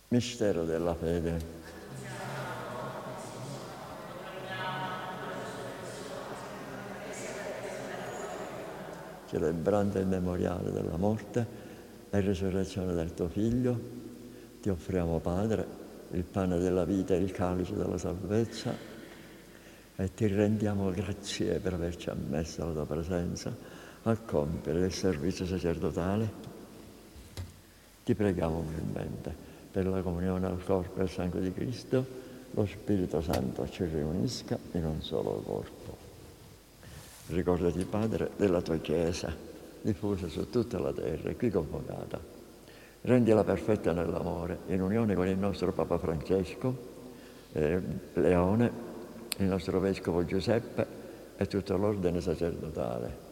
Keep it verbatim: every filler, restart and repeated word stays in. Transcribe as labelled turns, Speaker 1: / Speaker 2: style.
Speaker 1: Mistero della fede. Celebrando il memoriale della morte e risurrezione del tuo Figlio, ti offriamo, Padre, il pane della vita e il calice della salvezza e ti rendiamo grazie per averci ammesso alla tua presenza a compiere il servizio sacerdotale. Ti preghiamo umilmente per la comunione al corpo e al sangue di Cristo, lo Spirito Santo ci riunisca in un solo corpo. Ricordati, Padre, della tua Chiesa, diffusa su tutta la terra e qui convocata. Rendila perfetta nell'amore, in unione con il nostro Papa Francesco, eh, Leone, il nostro Vescovo Giuseppe e tutto l'ordine sacerdotale.